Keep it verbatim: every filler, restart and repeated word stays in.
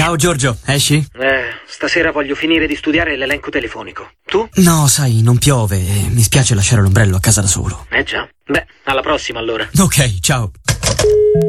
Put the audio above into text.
Ciao Giorgio, esci? Eh, stasera voglio finire di studiare l'elenco telefonico. Tu? No, sai, non piove e mi spiace lasciare l'ombrello a casa da solo. Eh già. Beh, alla prossima allora. Ok, ciao.